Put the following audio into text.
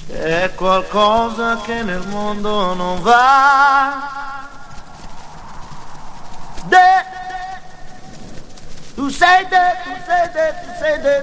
C'è qualcosa che nel mondo non va. Tu sei de, tu sei de, tu sei de,